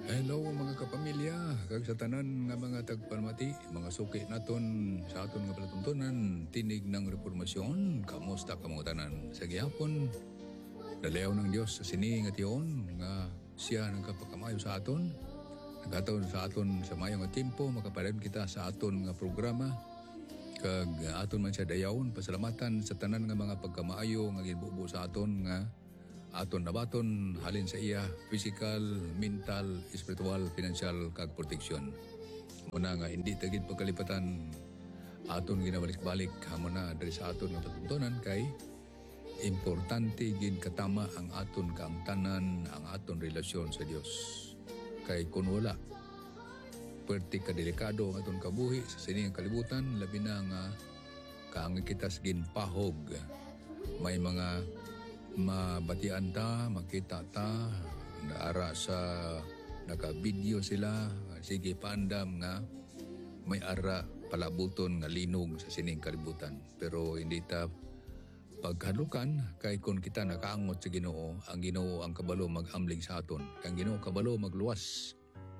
Hello mga kapamilya, kag sa tanan nga mga tagpalmati, mga suki naton sa aton nga palatuntunan, tinig ng reformasyon, kamusta ka mga tanan? Sa gihapon, dalayaw ng Dios sa sini nga tiyon nga siya nagkapakamayo sa aton, nagataon sa aton sa mayo nga tempo, makapareod kita sa aton nga programa, kag aton man siya dayawon, pasalamatan sa tanan nga mga pagkamaayo nga ginbubo sa aton nga aton nabaton halin sa iya physical, mental, spiritual, financial kag protection. Muna nga hindi tagid pagkalipatan aton ginabalik-balik hamo na diri sa aton nga patuntunan kay importante gid katama ang aton kaangtanan, ang aton relasyon sa Dios. Kay kun wala perti ka delikado ang aton kabuhi sa sining kalibutan, labi na nga kaangay kita sa ginpahog. May mga mabatian ta, makita ta, naara sa naka-video sila, sige paandam nga may ara palabuton nga linog sa sining kalibutan. Pero hindi ta paghalukan kay kung kita nakaangot sa Ginoo, ang Ginoo ang kabalo mag-amling sa aton. Ang Ginoo kabalo magluwas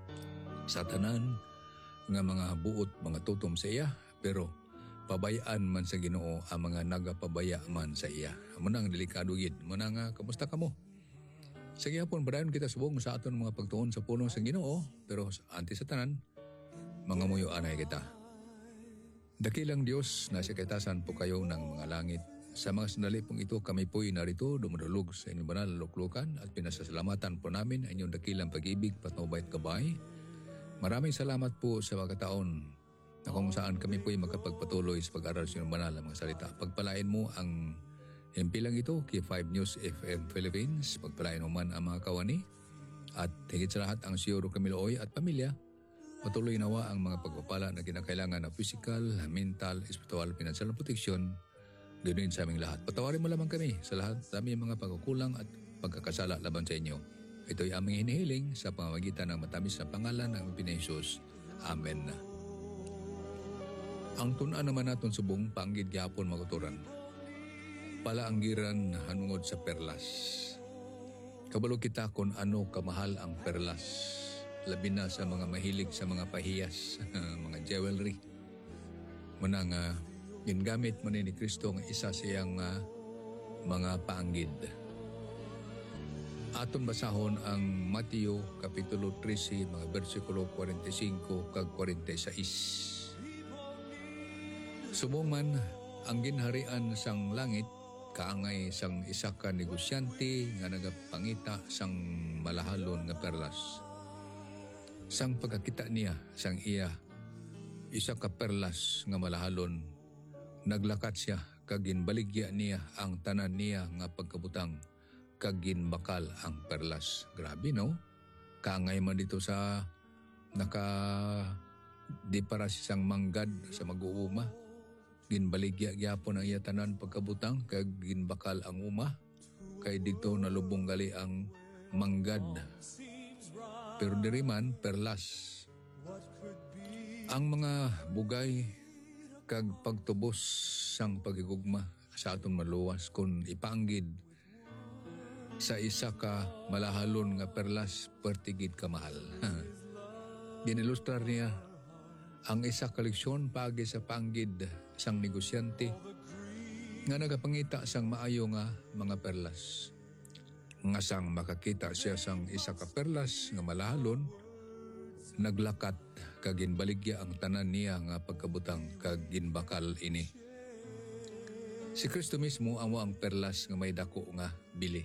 sa tanan nga mga buot, mga tutom sa iya, pero pabayaan man sa Ginoo ang mga nagapabaya man sa iya. Munang delikado gid. Munang kamusta ka mo? Sa gihapon badayon kita subong sa aton mga pagtuon sa pulong sa Ginoo, pero anti sa tanan mga muyo anay kita. Dakilang Dios na sikatasan po kayo ng mga langit. Sa mga sandali pong ito kami po'y narito dumadulog sa inyong banal na luklukan at pinasasalamatan po namin ang inyong dakilang pag-ibig patnubay at gabay. Maraming salamat po sa mga taon na kung saan kami po'y magkapagpatuloy sa pag-aral sa iyong banal na mga salita. Pagpalain mo ang himpilang ito kay 5 News FM Philippines. Pagpalain mo man ang mga kawani at higit sa lahat ang Siyoro Camilo Oy at pamilya. Patuloy nawa ang mga pagpapala na kinakailangan na physical, mental, spiritual, financial protection. Ganoon sa aming lahat. Patawarin mo lamang kami sa lahat sa aming mga pagkukulang at pagkakasala laban sa inyo. Ito'y aming hinihiling sa pamamagitan ng matamis na pangalan ng Pinayesus. Amen. Ang tunan naman naton subong panggid gyapon maguturan. Palaanggiran hanungod sa perlas. Kabalo kita kung ano kamahal ang perlas. Labi na sa mga mahilig sa mga pahiyas, mga jewelry. Muna nga gingamit man ni Kristo nga isa siyang mga paanggid. Aton basahon ang Mateo Kapitulo 13, mga versikulo 45 kag 46. Subuman ang ginharian sang langit, kaangay sang isa ka negosyante nga nagapangita sang malahalon nga perlas. Sang pagkakita niya sang iya, isa ka perlas nga malahalon, naglakat siya kag ginbaligya niya ang tanan niya nga pagkabutang kag ginbakal ang perlas. Grabe no? Kaangay man dito sa di para siyang manggad sa mag-uuma. Ginbaligya gyapon ang iya tanan pagkabutang kag ginbakal ang uma kay dito nalubong gali ang manggad. Pero diri man perlas. Ang mga bugay kag pagtubos sang pagigugma sa aton maluwas kun ipanggid sa isa ka malahalon nga perlas pertigid ka mahal. Ginilustrar niya ang isa ka leksyon pagi sa panggid sang negosyante nga nagapangita sang maayo nga mga perlas. Nga sang makakita siya sang isa ka perlas nga malahalon, naglakat kag ginbaligya ang tanan niya nga pagkabutang kag ginbakal ini. Si Kristo mismo amo ang perlas nga may dako nga bili.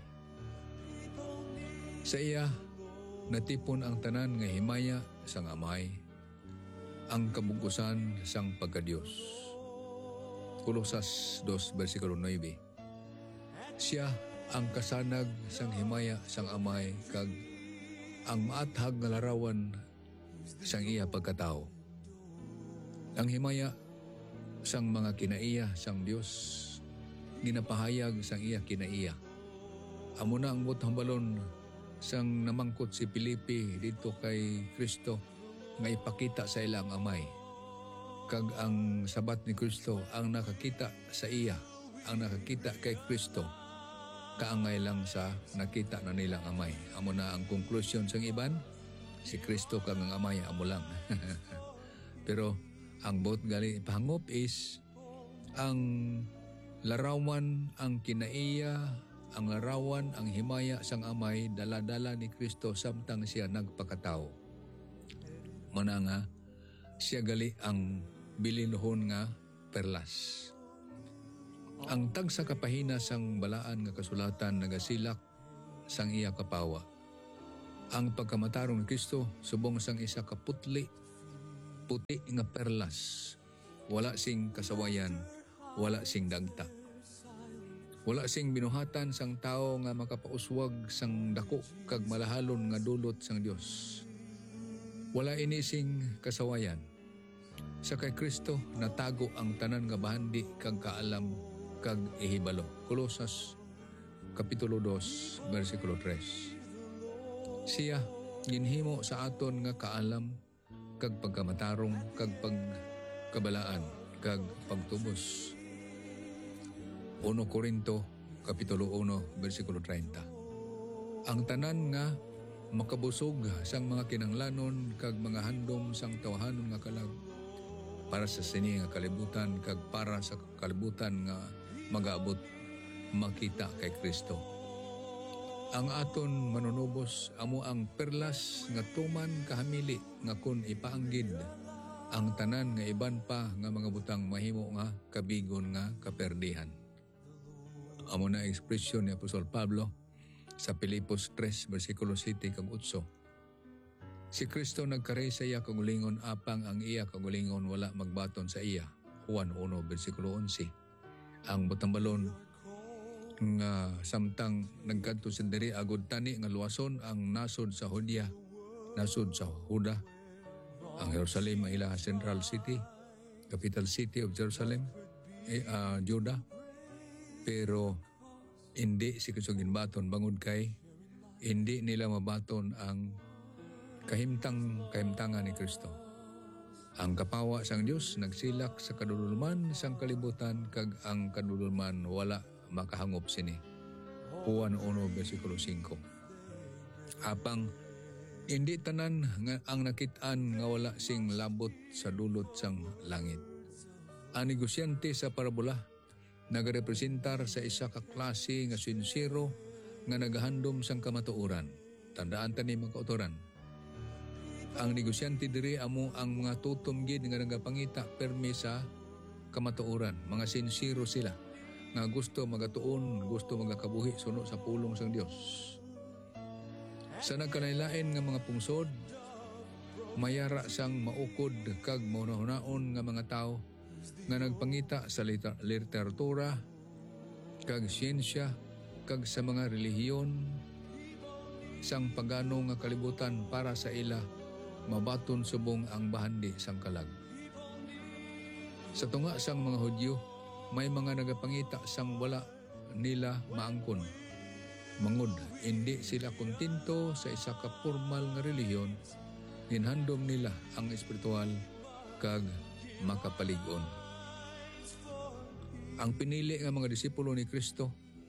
Sa iya natipon ang tanan nga himaya sang amay, ang kabugusan sang pagkadiyos. Kolosas 2 versikulo 9. Siya ang kasanag sang himaya sang amay kag ang maathag nga larawan sang iya pagkatao. Ang himaya sang mga kinaiya sang Dios, ginapahayag sang iya kinaiya. Amo na ang hambalon sang namangkot si Filipe dito kay Kristo nga ipakita sa ilang amay. Kag ang sabat ni Kristo ang nakakita sa iya, ang nakakita kay Kristo, kaangay lang sa nakita na nilang amay. Amo na ang konklusyon sang iban, Si Kristo kang ang amay amo lang. Pero ang bot gali pahangop is ang larawan, ang kinaiya, ang larawan, ang himaya sang amay dala-dala ni Kristo samtang siya nagpakatao. Muna nga siya gali ang bilinhon nga perlas. Ang tagsa kapahina sang balaan nga kasulatan nagasilak sang iya kapawa. Ang pagkamatarong ni Kristo subong sang isa ka puti nga perlas. Wala sing kasawayan, wala sing dagta. Wala sing binuhatan sang tao nga makapauswag sang dako kag malahalon nga dulot sang Dios. Wala ini sing kasawayan. Sa kay Kristo natago ang tanan nga bahandi kag kaalam kag ihibalo. Kolosas kapitulo 2 bersikulo 3. Siya ginhimo sa aton nga kaalam kag pagkamatarong kag pagkabalaan kag pagtubos. 1 Korinto kapitulo 1 bersikulo 30. Ang tanan nga makabusog sang mga kinanglanon kag mga handom sang tawahanon nga kalag para sa sini nga kalibutan kag para sa kalibutan nga magaabot makita kay Kristo. Ang aton manunubos amo ang perlas nga tuman kahamili nga kun ipaanggid ang tanan nga iban pa nga mga butang mahimo nga kabigon nga kaperdihan. Amo na ekspresyon ni Apostol Pablo sa Filipos 3 bersikulo 7 kag 8. Si Kristo nagkare sa iya kagulingon apang ang iya kagulingon wala magbaton sa iya. Juan 1 bersikulo 11. Ang butambalon nga samtang nagkadto sa diri agud tani nga luwason ang nasod sa Huda, nasod sa Huda. Ang Jerusalem ang ila central city, capital city of Jerusalem, Judah. Pero hindi si Kristo ginbaton bangod kay hindi nila mabaton ang kahimtangan ni Kristo. Ang kapawa sang Dios nagsilak sa kadululman sang kalibutan kag ang kadululman wala makahangop sini. Juan 1 bersikulo 5. Apang hindi tanan nga ang nakit-an nga wala sing labot sa dulot sang langit. Ang negosyante sa parabola nagarepresentar sa isa ka klase nga sinsero nga nagahandom sang kamatuoran. Tandaan tani mga kautoran. Ang negosyante diri amo ang mga tutom gid nga nagapangita permi sa kamatuoran. Mga sinsero sila nga gusto magatuon, gusto magakabuhi suno sa pulong sang Dios. Sa nagkalailain nga mga pungsod, mayara sang maukod kag mahunahunaon nga mga tao nga nagpangita sa literatura kag siyensya kag sa mga relihiyon sang pagano nga kalibutan para sa ila mabaton subong ang bahandi sang kalag. Sa tunga sang mga Hudyo, may mga nagapangita sang wala nila maangkon. Mangod, hindi sila kontento sa isa ka formal nga relihiyon, ginhandom nila ang espiritual kag makapalig-on. Ang pinili nga mga disipulo ni Kristo,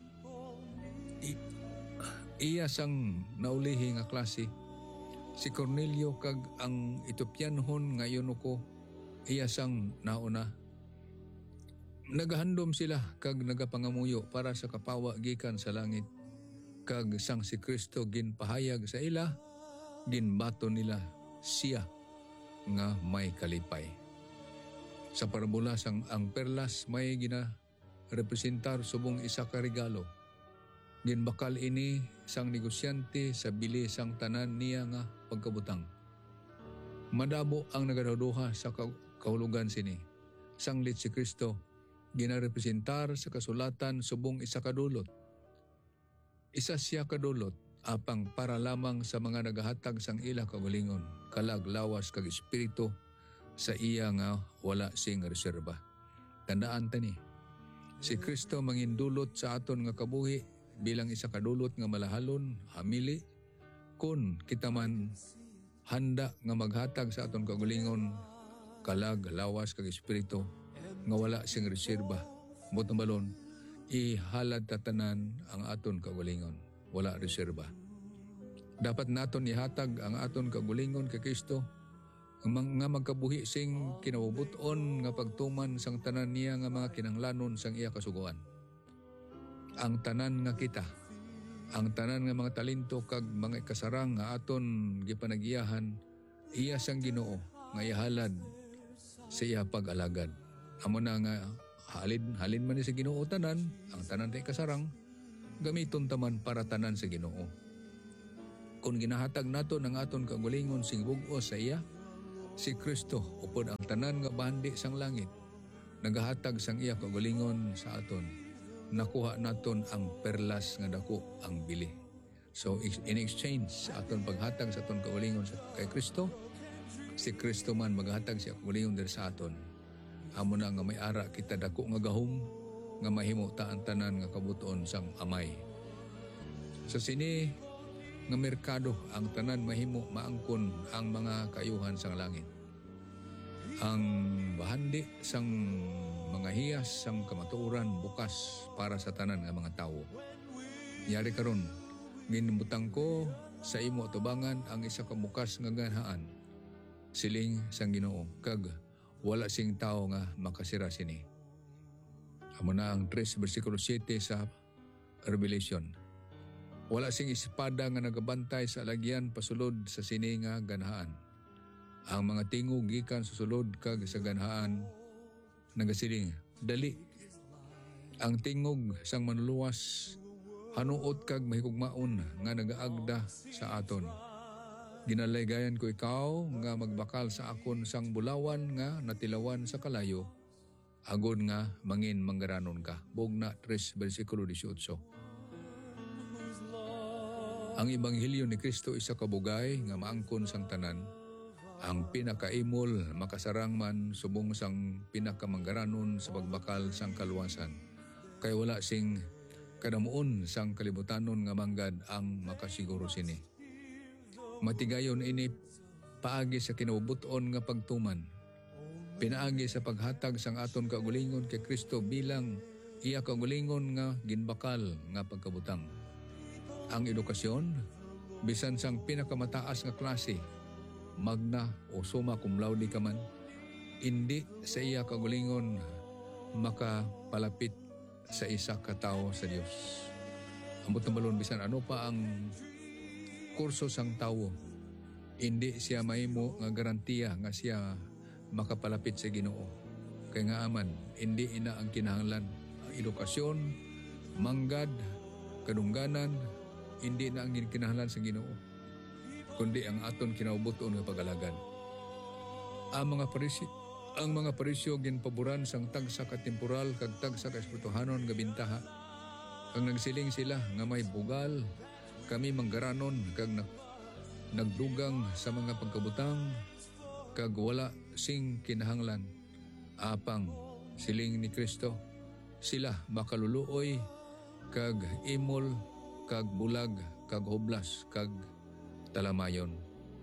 iya sang naulihi nga klase, si Cornelio kag ang Etiopianhon nga eunuko, iya sang nauna. Nagahandom sila kag nagapangamuyo para sa kapawa gikan sa langit, kag sang si Kristo ginpahayag sa ila, ginbato nila siya nga may kalipay. Sa parabola sang ang perlas may representar subong isa ka regalo. Ginbakal ini sang negosyante sa bili sang tanan niya nga pagkabutang. Madabo ang nagaduduha sa kahulugan sini. Sanglit si Kristo ginarepresentar sa kasulatan subong isa kadulot. Isa siya kadulot apang para lamang sa mga nagahatag sang ila kagalingon, kalag lawas kag espiritu sa iya nga wala sing reserba. Tandaan tani, si Kristo mangindulot sa aton nga kabuhi bilang isa kadulot nga malahalon, hamili, kun kita man handa nga maghatag sa aton kagalingon, kalag lawas kag espiritu nga wala sing reserba. Butang balon, ihalad tatanan ang aton kagalingon, wala reserba. Dapat naton ihatag ang aton kagulingon kay Kristo nga magkabuhi sing kinabubuton nga pagtuman sang tanan niya nga mga kinahanglanon sang iya kasuguan. Ang tanan nga kita, ang tanan nga mga talento kag mga kasarang nga aton gipanagiyahan, iya sang Ginoo nga ihalad sa iya pag-alagad. Amo na nga halin man ni sa Ginoo tanan, ang tanan tay kasarang gamiton taman para tanan sa Ginoo. Kung ginahatag nato ang aton kagulingon sing bug-os sa iya, si Kristo upod ang tanan nga bandi sang langit, nagahatag sang iya kagulingon sa aton. Nakuha naton ang perlas nga dako ang bili. So in exchange sa aton paghatag sa aton kagulingon kay Kristo, si Kristo man maghatag siya kagulingon diri sa aton. Amo na nga may ara kita dako nga gahom nga mahimo ta ang tanan nga kabuton sang Amay. Sa sini nga merkado ang tanan mahimo maangkon ang mga kaayuhan sang langit. Ang bahandi sang mga hiyas sang kamatuoran bukas para sa tanan nga mga tawo. Yari karon, ginbutang ko sa imo tubangan ang isa ka bukas nga ganhaan, siling sang Ginoo, kag wala sing tawo nga makasira sini. Amo na ang 3 versikulo 7 sa Revelation. Wala sing espada nga nagabantay sa alagyan pasulod sa sini nga ganhaan. Ang mga tingog gikan susulod kag sa ganhaan nagasiling, dali. Ang tingog sang manluwas hanuot kag mahigugmaon nga nagaagda sa aton. Ginalaygayan ko ikaw nga magbakal sa akon sang bulawan nga natilawan sa kalayo, agod nga mangin manggaranon ka. Bugna 3 versikulo 18. Ang Ebanghelyo ni Kristo isa ka bugay nga maangkon sang tanan. Ang pinakaimol makasarang man subong sang pinakamanggaranon sa pagbakal sang kaluwasan. Kay wala sing kadamuon sang kalibutanon nga manggad ang makasiguro sini. Matigayon ini paagi sa kinabubuton nga pagtuman. Pinaagi sa paghatag sang aton kagulingon kay Kristo bilang iya kagulingon nga ginbakal nga pagkabutang. Ang edukasyon, bisan sang pinakamataas nga klase, magna o summa cum laude ka man, hindi sa iya kagulingon makapalapit sa isa ka tawo sa Dios. Ambot na balon bisan ano pa ang kurso sang tawo, hindi siya mahimo nga garantiya nga siya makapalapit sa Ginoo. Kay nga aman, hindi ina ang kinahanglan. Ang edukasyon, manggad, kadungganan, hindi na ang kinahanglan sa Ginoo, kundi ang aton kinabubuton nga pag-alagad. Ang mga parisyo ginpaboran sang tagsa ka temporal kag tagsa ka espirituhanon nga bintaha. Kag nagsiling sila nga may bugal, kami manggaranon kag nagdugang sa mga pagkabutang kag wala sing kinahanglan. Apang siling ni Kristo, sila makaluluoy kag imol kag bulag, kag hublas, kag talamayon.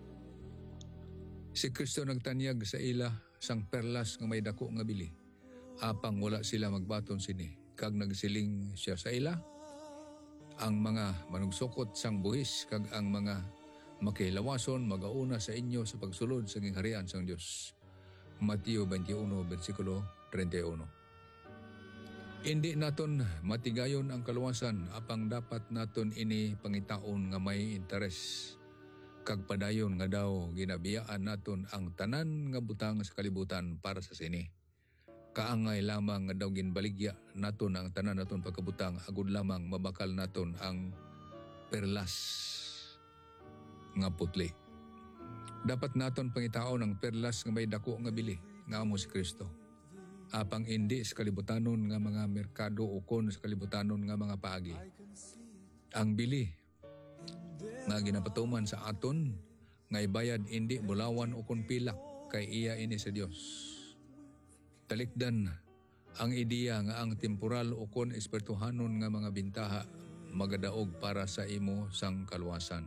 Si Kristo nagtanyag sa ila sang perlas nga may dako nga bili. Apang wala sila magbaton sini. Kag nagsiling siya sa ila, ang mga manugsukot sang buhis kag ang mga makilawason magauna sa inyo sa pagsulod sa gingharian sang Dios. Mateo 21 versikulo 31. Hindi naton matigayon ang kaluwasan, apang dapat naton ini pangitaon nga may interes. Kag padayon nga daw ginabiyaan naton ang tanan nga butang sa kalibutan para sa sini. Kaangay lamang nga daw ginbaligya naton ang tanan naton pagkabutang, agud lamang mabakal naton ang perlas nga putli. Dapat naton pangitaon ang perlas nga may dako nga bili, nga amo si Kristo. Apang hindi sa kalibutanon nga mga merkado o kon sa kalibutanon nga mga paagi. Ang bili nga ginapatuman sa aton nga ibayad hindi bulawan o kon pilak, kay iya ini sa Dios. Talikdan ang ideya nga ang temporal o kon espirituhanon nga mga bintaha magadaog para sa imo sang kaluwasan.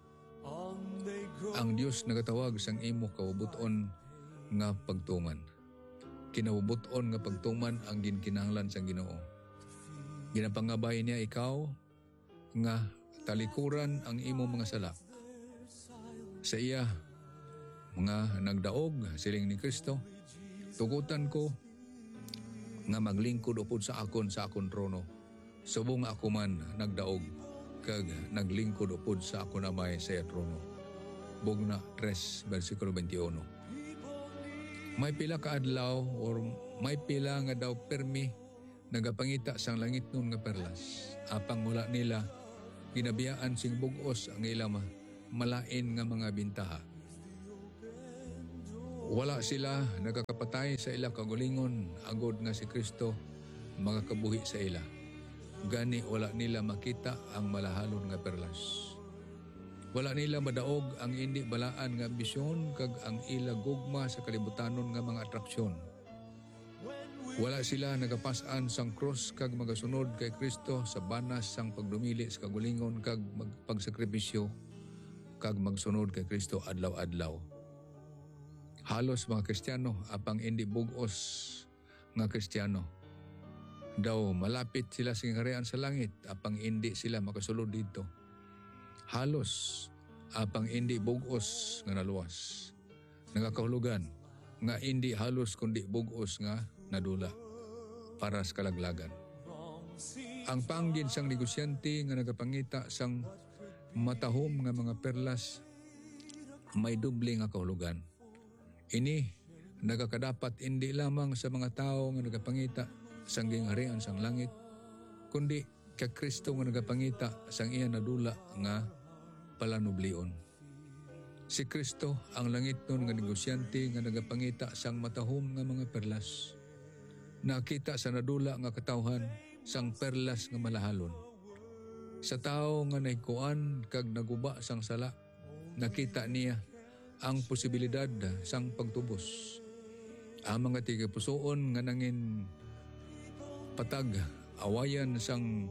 Ang Dios nagatawag sang imo kabubuton nga pagtuman. Kinabubuton nga pagtuman ang ginkinahanglan sang Ginoo. Ginapangabay niya ikaw nga talikuran ang imo mga sala sa iya mga nagdaog siling ni Kristo, tugutan ko nga maglingkod upod sa akon trono. Subong ako man nagdaog kag naglingkod upod sa akon amay sa iya trono. Bugna 3 versikulo 21. May pila ka adlaw or may pila nga daw permi nagapangita sang langit nun nga perlas. Apang wala nila ginabiyaan sing bugos ang ilang malain nga mga bintaha. Wala sila nagakapatay sa ila kagulingon agod nga si Kristo mga kabuhi sa ila. Gani wala nila makita ang malahalon nga perlas. Wala nila madaog ang hindi balaan nga ambisyon kag ang ila gugma sa kalibutanon nga mga atraksyon. Wala sila nagapasan sang krus kag magasunod kay Kristo sa banas sang pagdumili sa kagulingon kag pagsakripisyo kag magsunod kay Kristo adlaw-adlaw. Halos mga Kristiyano apang hindi bugos nga Kristiyano daw malapit sila sa kaharian sa langit apang hindi sila makasulod dito. Halos apang hindi bugos nga naluwas. Nagakahulugan nga hindi halos kundi bugos nga nadula para sa kalaglagan. Ang panggin sang negosyante nga nagapangita sang matahom nga mga perlas may doble nga kahulugan. Ini nagakadapat hindi lamang sa mga tao nga nagapangita sang gingharian sang langit, kundi kay Kristo nga nagapangita sang iya nadula nga palanublion. Si Kristo ang langit nun nga negosyante nga nagapangita sang matahom nga mga perlas. Nakita sa nadula nga katawhan sang perlas nga malahalon. Sa tao nga naikuan kag naguba sang sala, nakita niya ang posibilidad sang pagtubos. Ang mga tigapusoon nga nangin patag awayan sang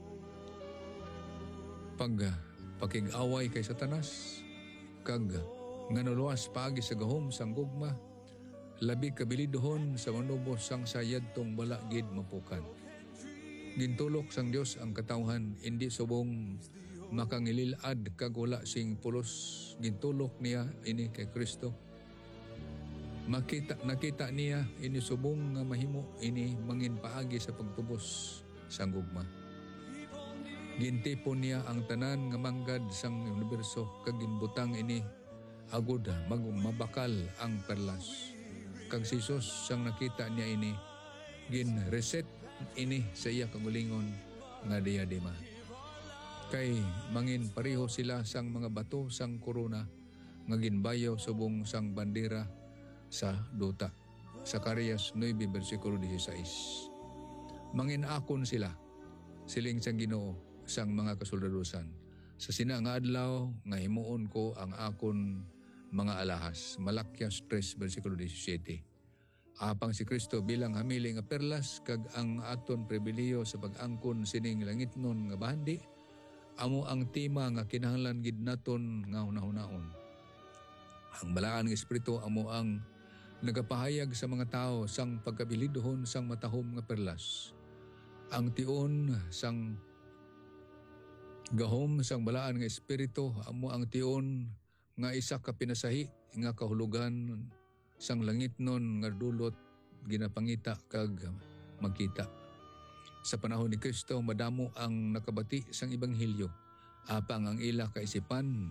pakig-away kay Satanas kag nga naluwas paagi sa gahom sang gugma, labi kabilidhon sa manubos sang sayad tong bala gid mapukan. Gintulok sang Dios ang katawhan hindi subong makangililad kag wala sing pulos. Gintulok niya ini kay Kristo. Nakita niya ini subong nga mahimo ini mangin paagi sa pagtubos sang gugma. Gintipon niya ang tanan nga manggad sang universo kag ginbutang ini agud mabakal ang perlas. Kag si Jesus sang nakita niya ini gin-reset ini sa iya kagulingon nga diadema. Kay mangin pareho sila sang mga bato sang korona nga ginbayaw subong sang bandera sa duta. Zacarias 9 versikulo 16. Mangin akon sila siling sang Ginoo sang mga kasoldadusan. Sa sina nga adlaw nga himuon ko ang akon mga alahas. Malakyas 3 versikulo 17. Apang si Kristo bilang hamili nga perlas kag ang aton pribiliyo sa pag-angkon sining langitnon nga bahandi, amo ang tema nga kinahanglan gid naton nga hunahunahon. Ang balaan nga espiritu amo ang nagapahayag sa mga tao sang pagkabilidhon sang matahom nga perlas. Ang tion sang gahom sang balaan nga espiritu amo ang tion nga isa ka pinasahi nga kahulugan sang langitnon nga dulot ginapangita kag magkita. Sa panahon ni Kristo madamo ang nakabati sang ebanghelyo. Apang ang ila kaisipan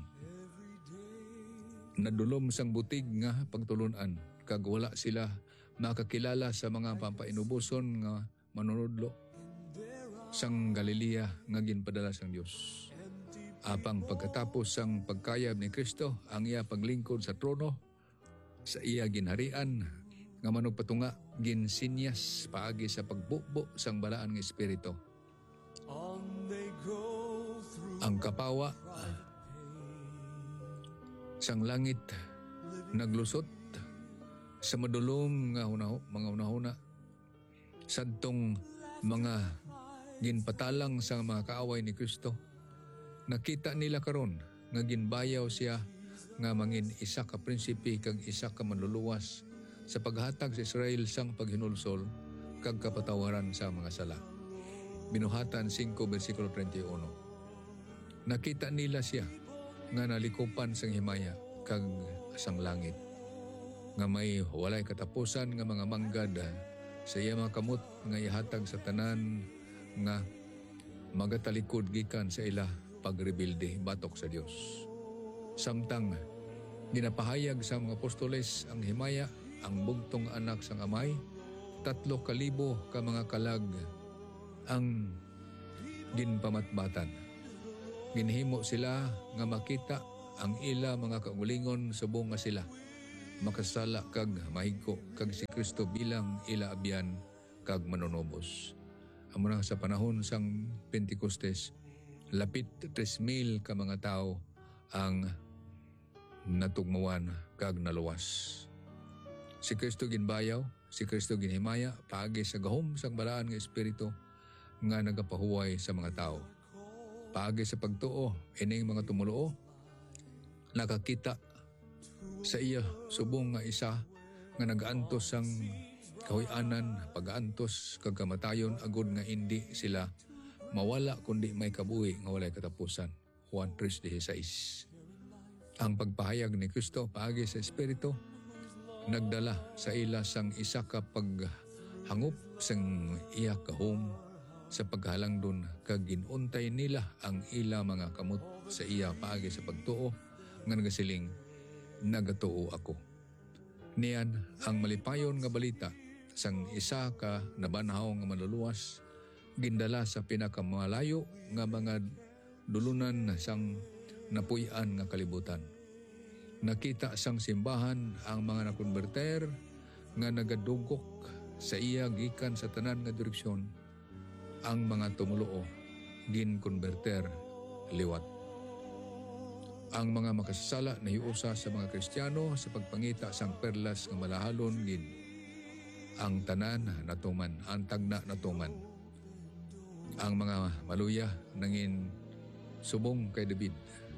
nadulom sang butig nga pagtulunan kag wala sila makakilala sa mga pampainubuson nga manunudlo sang Galilea nga ginpadala sang Dios. Apang pagkatapos sang pagkayab ni Kristo ang iya paglingkod sa trono sa iya ginharian nga manugpatunga ginsinyas paagi sa pagbubo sang balaan nga espiritu. Ang kapawa sang langit naglusot sa madulom nga mga unahuna sadtong mga ginpatalang sa mga kaaway ni Kristo. Nakita nila karon nga ginbayaw siya nga mangin isa ka prinsipe kag isa ka manluluwas sa paghatag sa Israel sang paghinulsol kag kapatawaran sa mga sala. Binuhatan 5 versikulo 31. Nakita nila siya nga nalikupan sang himaya kag sang langit nga may walay katapusan nga mga manggad sa iya mga kamot nga ihatag sa tanan nga magatalikod gikan sa ila pagrebilde batok sa Dios. Samtang ginapahayag sa mga apostoles ang himaya, ang bugtong anak sang amay, 3,000 ka mga kalag ang ginpamatbatan. Ginhimo sila nga makita ang ila mga kaugalingon subong nga sila makasala kag mahigko kag si Kristo bilang ila abyan kag manunobos. Amo na sa panahon sang Pentecostes, lapit 3,000 ka mga tao ang natugmawan kag naluwas. Si Kristo ginbayaw, si Kristo ginhimaya paagi sa gahom sang balaan nga espiritu nga nagapahuway sa mga tao. Paagi sa pagtuo ining mga tumuluo nakakita sa iya subong nga isa nga nagaantos sang kahuy-anan, pag-aantos kag kamatayon agud nga hindi sila mawala kundi may kabuhi nga walay katapusan. Juan 3:16. Ang pagpahayag ni Kristo paagi sa espiritu nagdala sa ila sang isa ka paghangop sang iya kahom sa paghalangdon kag ginuntay nila ang ila mga kamot sa iya paagi sa pagtuo nga nagasiling nagatuo ako. Niyan ang malipayon nga balita sang isa ka nabanhaw nga manluluwas gindala sa pinakamalayo nga mga dulunan sang napuy-an nga kalibutan. Nakita sang simbahan ang mga nakonberter nga nagadugok sa iya gikan sa tanan nga direksyon. Ang mga tumuluo ginkonberter liwat. Ang mga makasasala na hiusa sa mga Kristiyano sa pagpangita sang perlas nga malahalon gid. Ang tanan natuman, ang tagna natuman. Ang mga maluya nangin subong kay David.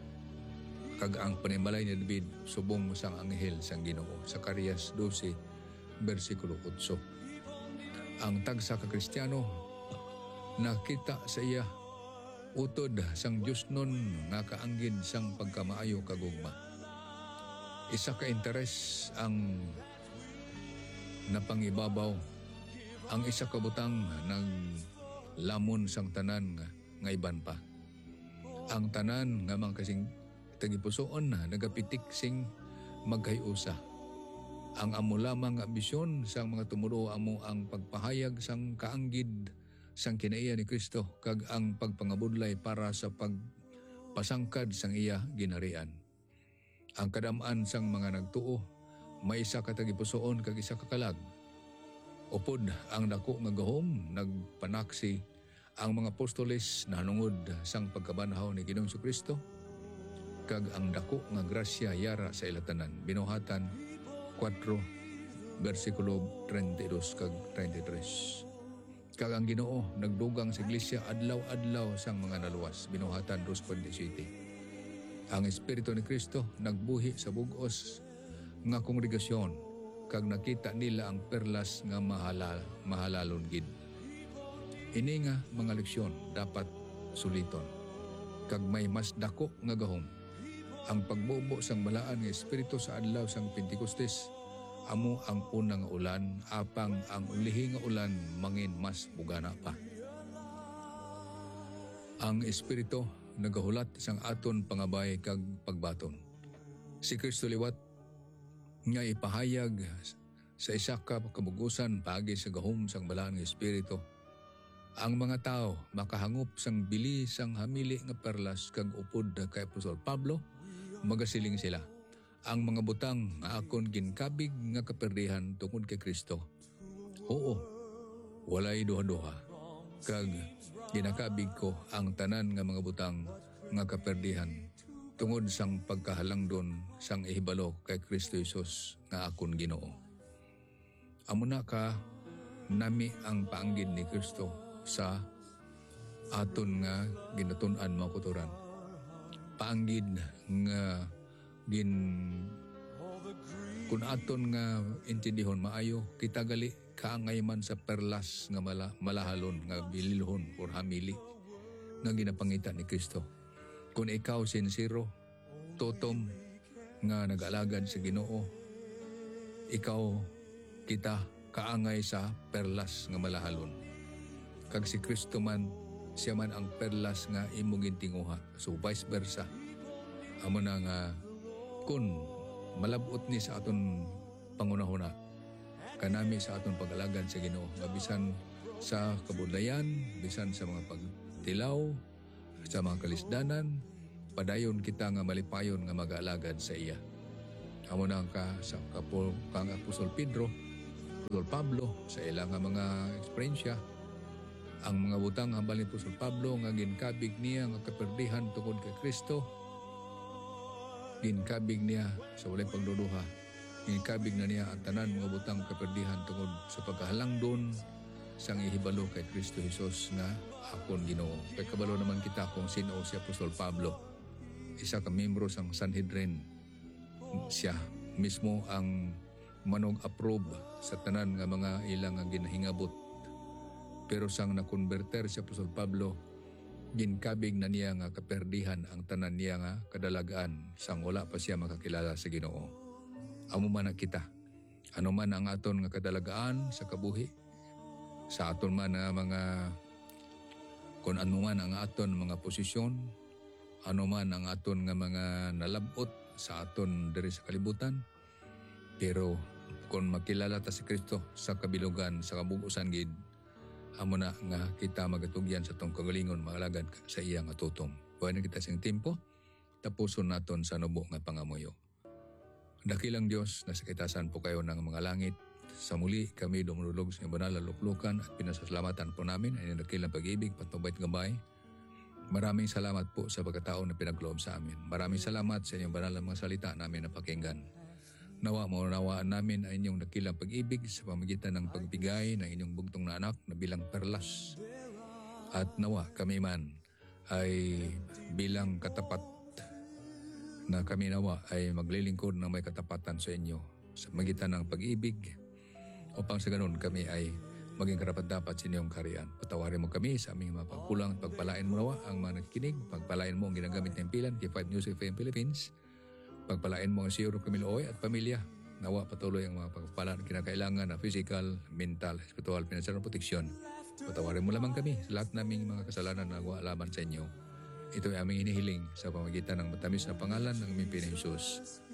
Kag ang panimalay ni David subong sang anghel sang Ginoo. Zacarias 12 bersikulo 8. Ang tagsa ka Kristiyano nakita sa iya utod sang Diyos nun nga kaanggid sang pagkamaayo kagugma. Isa ka interes ang napangibabaw. Ang isa ka butang naglamon sang tanan nga iban pa. Ang tanan nga mga kasing tagipusoon nagapitik sing magkayusa. Ang amo lamang nga ambisyon sang mga tumulo amo ang pagpahayag sang kaanggid sang kinaiya ni Kristo kag ang pagpangabudlay para sa pagpasangkad sang iya ginharian. Ang kadam-an sang mga nagtuo may isa ka tagipusoon kag isa ka kalag. Upod ang dako nga gahom nagpanaksi ang mga apostoles nanungod sang pagkabanhaw ni Ginoong Kristo kag ang dako nga grasya yara sa ilatanan. Binuhatan 4 bersikulo 32 kag 33. Kag ang Ginoo nagdugang sa iglesia adlaw-adlaw sang mga naluwas. Binuhatan 2:27. Ang Espiritu ni Kristo nagbuhi sa bug-os nga kongregasyon kag nakita nila ang perlas nga mahalalon gid. Ini nga mga leksyon dapat suliton kag may mas dako nga gahom. Ang pagbubo sang balaan nga Espiritu sa adlaw sang Pentecostes amo ang unang ulan, apang ang ulihi nga ulan mangin mas bugana pa. Ang Espiritu nagahulat sang aton pangabay kag pagbaton. Si Kristo liwat nga ipahayag sa isa ka kabugusan paagi sa gahom sang balaan nga Espiritu. Ang mga tao makahangop sang bili sang hamili nga perlas kag upod kay Apostol Pablo, magasiling sila. Ang mga butang nga akon ginkabig nga kaperdihan tungod kay Kristo. Oo, walay duha-duha. Kag ginakabig ko ang tanan nga mga butang nga kaperdihan tungod sang pagkahalangdon sang ihibalo kay Kristo Jesus nga akon Ginoo. Amo na ka nami ang paanggid ni Kristo sa aton nga ginatun-an mga kuturan. Paanggid nga kun aton nga intindihon maayo kita gali kaangay man sa perlas nga malahalon nga bililhon or hamili nga ginapangita ni Kristo. Kung ikaw sincero, totom nga nag-alagad sa Ginoo, ikaw kita kaangay sa perlas nga malahalon. Kag si Kristo man, siya man ang perlas nga imong gintinguha. So vice versa. Amo na nga kun malabot ni sa aton pangunahuna, kanami sa aton pag-alagad sa Ginoo, mabisan sa kabudlayan, bisan sa mga pagtilaw, sa mga kalisdanan, padayon kita nga malipayon nga mag-alagad sa iya. Amo na ka sa kang Apostol Pablo sa ilang nga mga eksperyensya, ang mga butang hambal ni Apostol Pablo nga ginkabig niya nga kaperdihan tungod kay Kristo, ginkabig niya sa walay pagduduha, ginkabig na niya ang tanan mga butang kaperdihan tungod sa pagkahalangdon sang ihibalo kay Kristo Jesus nga akon Ginoo. Kay kabalo naman kita kung sino si Apostol Pablo, isa ka membro sang Sanhedrin. Siya mismo ang manog-approve sa tanan nga mga ilang nga ginahingabot. Pero sang nakonverter si Apostol Pablo, ginkabig na niya nga kaperdihan ang tanan niya nga kadalagaan sang wala pa siya makakilala sa Ginoo. Amo man na kita, ano man ang aton nga kadalagaan sa kabuhi, sa aton man nga mga, kung ano man ang aton mga posisyon, ano man ang aton nga mga nalabot sa aton diri sa kalibutan, pero kung makilala ta si Kristo sa kabilugan, sa kabugusan gid, amo na nga kita magatugyan sa tong kagalingon maalagad sa iya nga tutom. Buhay na kita sing tempo, tapuson naton sa nubo nga pangamuyo. Dakilang Dios, nasa kitasan po kayo ng mga langit. Sa muli kami dumulog sa banal na luklukan at pinasasalamatan po namin ay dakilang pag-ibig, patnubay at gabay. Maraming salamat po sa pagkatao na pinagloob sa amin. Maraming salamat sa inyong banal na mga salita namin na pakinggan. Nawa maunawaan namin ang inyong dakilang pag-ibig sa pamagitan ng pagbigay ng inyong bugtong na anak na bilang perlas. At nawa kami man ay bilang katapat na kami nawa ay maglilingkod ng may katapatan sa inyo sa magitan ng pag-ibig, upang sa ganun kami ay maging karapat-dapat sa inyong kariyan. Patawarin mo kami sa aming mga pagkulang at pagpalain mo nawa ang mga nagkikinig. Pagpalain mo ang ginagamit ng pilan, K5 News FM Philippines. Pagpalain mo ang Siyuro Camilo Oy at pamilya. Nawa patuloy ang mga pagpalaan kinakailangan na physical, mental, spiritual, financial protection. Patawarin mo lamang kami sa lahat naming mga kasalanan na nagawa laban sa inyo. Ito ay aming hinihiling sa pamagitan ng matamis na pangalan ng aming Panginoon Jesus.